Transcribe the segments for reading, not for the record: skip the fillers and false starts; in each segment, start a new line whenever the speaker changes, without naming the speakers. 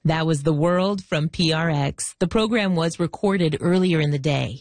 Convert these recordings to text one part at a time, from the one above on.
That was The World from PRX. The program was recorded earlier in the day.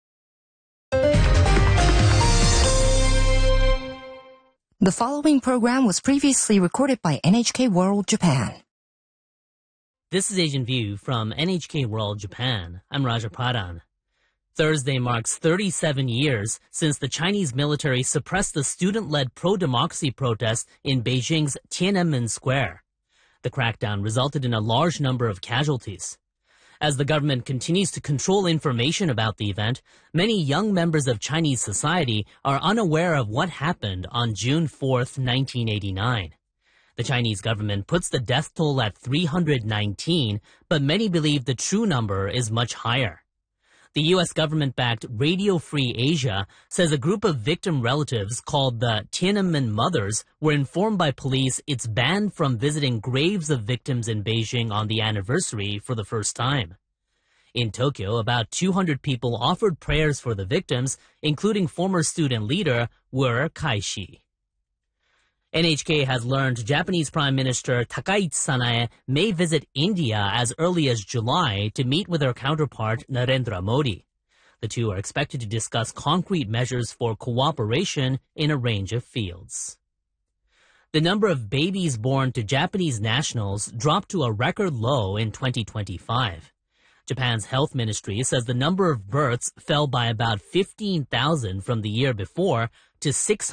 The following program was previously recorded by NHK World Japan.
This is Asian View from NHK World Japan. I'm Raja Pradhan. Thursday marks 37 years since the Chinese military suppressed the student-led pro-democracy protest in Beijing's Tiananmen Square. The crackdown resulted in a large number of casualties. As the government continues to control information about the event, many young members of Chinese society are unaware of what happened on June 4, 1989. The Chinese government puts the death toll at 319, but many believe the true number is much higher. The U.S. government-backed Radio Free Asia says a group of victim relatives called the Tiananmen Mothers were informed by police it's banned from visiting graves of victims in Beijing on the anniversary for the first time. In Tokyo, about 200 people offered prayers for the victims, including former student leader Wu Kai-shi. NHK has learned Japanese Prime Minister Takaichi Sanae may visit India as early as July to meet with her counterpart Narendra Modi. The two are expected to discuss concrete measures for cooperation in a range of fields. The number of babies born to Japanese nationals dropped to a record low in 2025. Japan's health ministry says the number of births fell by about 15,000 from the year before to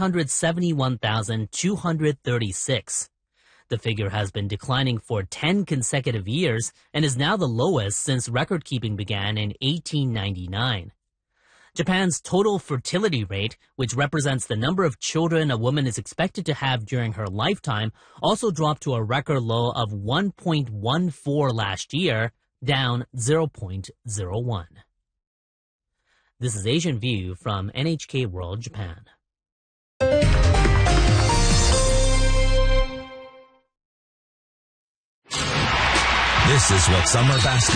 671,236. The figure has been declining for 10 consecutive years and is now the lowest since record-keeping began in 1899. Japan's total fertility rate, which represents the number of children a woman is expected to have during her lifetime, also dropped to a record low of 1.14 last year, down 0.01. This is Asian View from NHK World Japan.
This is what summer basketball